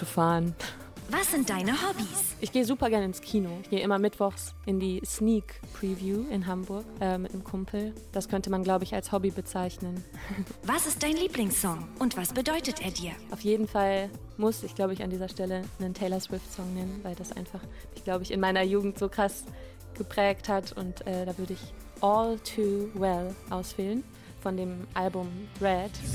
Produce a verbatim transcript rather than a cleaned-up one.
Autofahren. Was sind deine Hobbys? Ich gehe super gerne ins Kino. Ich gehe immer mittwochs in die Sneak Preview in Hamburg äh, mit einem Kumpel. Das könnte man, glaube ich, als Hobby bezeichnen. Was ist dein Lieblingssong und was bedeutet er dir? Auf jeden Fall muss ich, glaube ich, an dieser Stelle einen Taylor Swift-Song nennen, weil das einfach, ich glaube ich, in meiner Jugend so krass geprägt hat. Und äh, da würde ich All Too Well auswählen von dem Album Red.